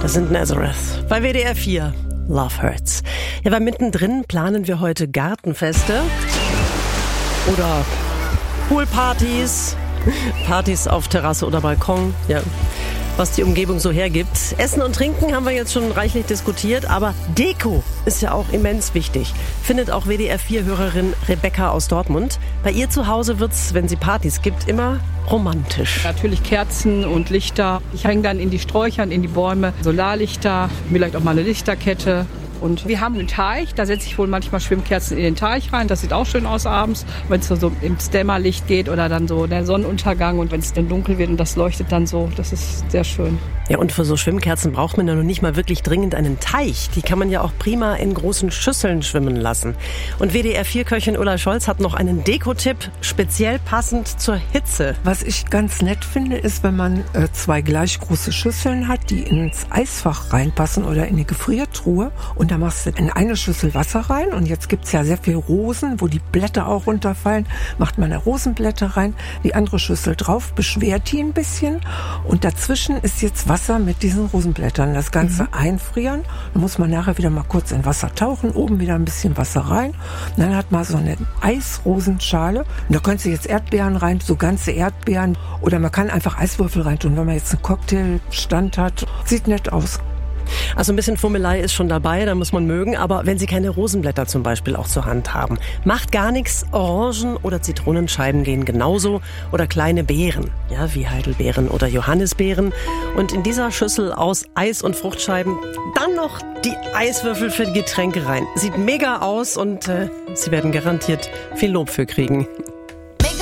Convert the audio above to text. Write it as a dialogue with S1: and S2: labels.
S1: Das sind Nazareth bei WDR 4. Love Hurts. Ja, weil mittendrin planen wir heute Gartenfeste oder Poolpartys, Partys auf Terrasse oder Balkon, ja, was die Umgebung so hergibt. Essen und Trinken haben wir jetzt schon reichlich diskutiert, aber Deko ist ja auch immens wichtig, findet auch WDR 4-Hörerin Rebecca aus Dortmund. Bei ihr zu Hause wird's, wenn sie Partys gibt, immer romantisch.
S2: Natürlich Kerzen und Lichter. Ich hänge dann in die Sträucher, in die Bäume Solarlichter, vielleicht auch mal eine Lichterkette. Und wir haben einen Teich, da setze ich wohl manchmal Schwimmkerzen in den Teich rein. Das sieht auch schön aus abends, wenn es so ins Dämmerlicht geht oder dann so der Sonnenuntergang und wenn es dann dunkel wird und das leuchtet dann so. Das ist sehr schön.
S1: Ja, und für so Schwimmkerzen braucht man ja noch nicht mal wirklich dringend einen Teich. Die kann man ja auch prima in großen Schüsseln schwimmen lassen. Und WDR-4-Köchin Ulla Scholz hat noch einen Dekotipp, speziell passend zur Hitze.
S3: Was ich ganz nett finde, ist, wenn man 2 gleich große Schüsseln hat, die ins Eisfach reinpassen oder in die Gefriertruhe. Und da machst du in eine Schüssel Wasser rein. Und jetzt gibt's ja sehr viel Rosen, wo die Blätter auch runterfallen. Macht man da Rosenblätter rein, die andere Schüssel drauf, beschwert die ein bisschen. Und dazwischen ist jetzt Wasser mit diesen Rosenblättern. Das Ganze einfrieren. Dann muss man nachher wieder mal kurz in Wasser tauchen, oben wieder ein bisschen Wasser rein. Und dann hat man so eine Eisrosenschale. Und da könnt ihr jetzt Erdbeeren rein, so ganze Erdbeeren. Oder man kann einfach Eiswürfel reintun, wenn man jetzt einen Cocktailstand hat. Sieht nett aus.
S1: Also ein bisschen Fummelei ist schon dabei, da muss man mögen. Aber wenn Sie keine Rosenblätter zum Beispiel auch zur Hand haben, macht gar nichts. Orangen- oder Zitronenscheiben gehen genauso. Oder kleine Beeren, ja, wie Heidelbeeren oder Johannisbeeren. Und in dieser Schüssel aus Eis und Fruchtscheiben dann noch die Eiswürfel für die Getränke rein. Sieht mega aus und Sie werden garantiert viel Lob für kriegen.